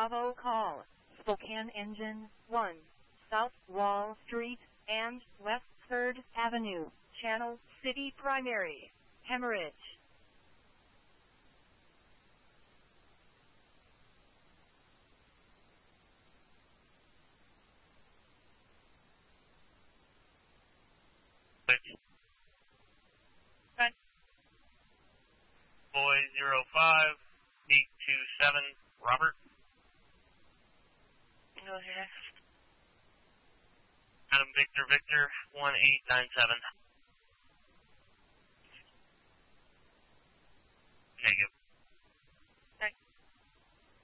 Bravo call. Spokane Engine 1. South Wall Street and West 3rd Avenue. Channel City Primary. Hemorrhage. Boy 05827, Robert. Go ahead. Adam Victor 1897. Okay, give